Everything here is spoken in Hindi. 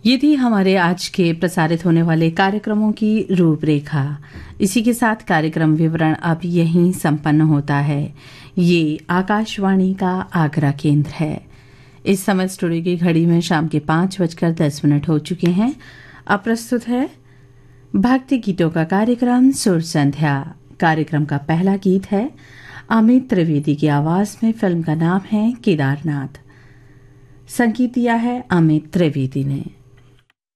ये थी हमारे आज के प्रसारित होने वाले कार्यक्रमों की रूपरेखा। इसी के साथ कार्यक्रम विवरण अब यहीं संपन्न होता है। ये आकाशवाणी का आगरा केंद्र है। इस समय स्टूडियो की घड़ी में शाम के 5:10 हो चुके हैं। अब प्रस्तुत है भक्ति गीतों का कार्यक्रम सुर संध्या। कार्यक्रम का पहला गीत है अमित त्रिवेदी की आवाज में। फिल्म का नाम है केदारनाथ। संगीत दिया है अमित त्रिवेदी ने।